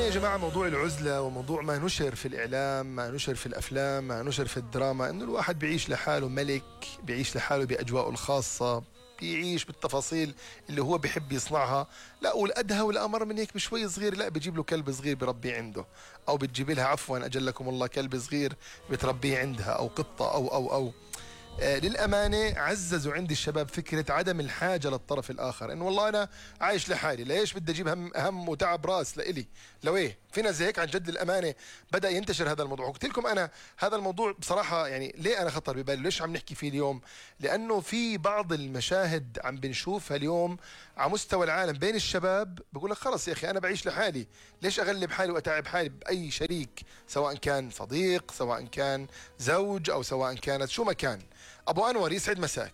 يا جماعة موضوع العزلة وموضوع ما نشر في الإعلام، ما نشر في الأفلام، ما نشر في الدراما، إنه الواحد بيعيش لحاله ملك، بيعيش لحاله بأجواءه الخاصة، بيعيش بالتفاصيل اللي هو بيحب يصنعها. لا، والأدهى والأمر من هيك بشوي صغير، لا بيجيب له كلب صغير بربيه عنده، أو بتجيب لها عفوا أجلكم الله كلب صغير بتربيه عندها، أو قطة أو للأمانة عززوا عند الشباب فكرة عدم الحاجة للطرف الآخر، إنه والله أنا عايش لحالي، ليش بدي أجيب هم وتعب راس لإلي؟ لو إيه في ناس هيك عن جد الأمانة بدأ ينتشر هذا الموضوع. قلت لكم أنا هذا الموضوع بصراحة يعني ليه أنا خطر ببالي، ليش عم نحكي فيه اليوم؟ لأنه في بعض المشاهد عم بنشوفها اليوم على مستوى العالم بين الشباب، بقول لك خلص يا أخي أنا بعيش لحالي، ليش أغلب حالي وأتعب حالي بأي شريك، سواء كان صديق، سواء كان زوج، أو سواء كانت شو ما كان. ابو انور يسعد مساك.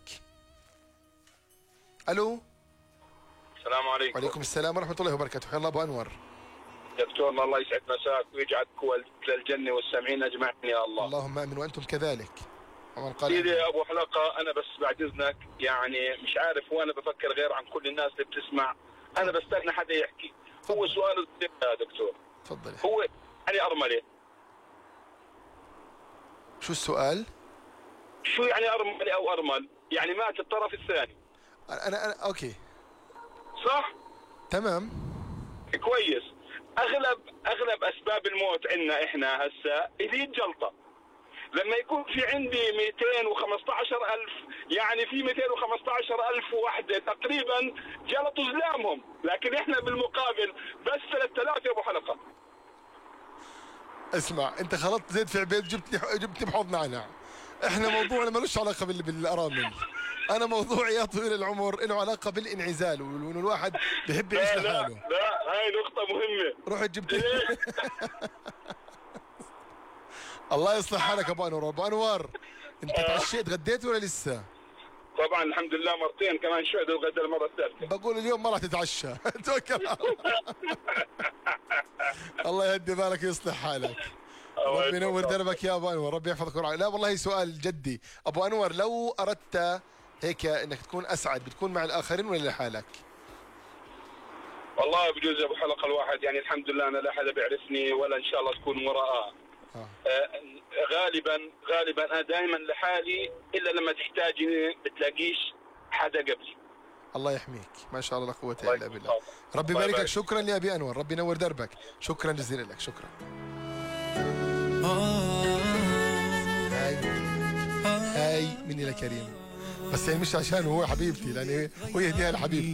الو. السلام عليكم. وعليكم السلام ورحمه الله وبركاته. حيا الله ابو انور. دكتورنا الله يسعد مساك ويجعلك للجنه والسامعين اجمعين يا الله. اللهم امين وانتم كذلك. ومن قال سيدي يا ابو حلقه، انا بس بعد اذنك يعني مش عارف، وانا بفكر غير عن كل الناس اللي بتسمع، انا بستنى حدا يحكي. فضل. هو سؤال يا دكتور، تفضل. هو يعني ارمله؟ شو السؤال؟ شو يعني ارمله او ارمل؟ يعني مات الطرف الثاني. انا اوكي صح؟ تمام. كويس. اغلب اسباب الموت عندنا احنا هسه هي الجلطه. لما يكون في عندي 215,000، يعني في 215,000 وحده تقريبا جلطوا زلامهم، لكن احنا بالمقابل بس 3000 يا ابو حلقه. اسمع، انت خلطت زيت في عبيد، جبتني بحوض نعناع. احنا موضوعنا ملوش علاقه بالارامل. انا موضوعي يا طويل العمر له علاقه بالانعزال، وانه الواحد بيحب يعيش لحاله. لا هاي نقطه مهمه. رحت جبت الله يصلح حالك ابو انور. ابو انور، انت تعشيت غديت ولا لسه؟ طبعا الحمد لله مرتين، كمان شوي الغدا المره الثالثه. بقول اليوم ما راح تتعشى. توكل على الله. الله يهدي بالك ويصلح حالك. ربي ينور دربك يا ابو انور، ربي يحفظك ويرعاك. لا والله سؤال جدي ابو انور، لو اردت هيك انك تكون اسعد، بتكون مع الاخرين ولا لحالك؟ والله بجوز يا ابو حلقه الواحد يعني الحمد لله انا لا حدا بيعرفني ولا ان شاء الله تكون وراء. غالبا انا دائما لحالي، الا لما تحتاجني بتلاقيش حدا قبلي. الله يحميك، ما شاء الله لا قوه الا بالله. ربي يبارك لك. شكرا يا ابي انور، ربي ينور دربك. شكرا جزيلا لك. شكرا. هاي مني لكريم، بس يعني مش عشان هو حبيبتي، لان هو يهديها لحبيبتي.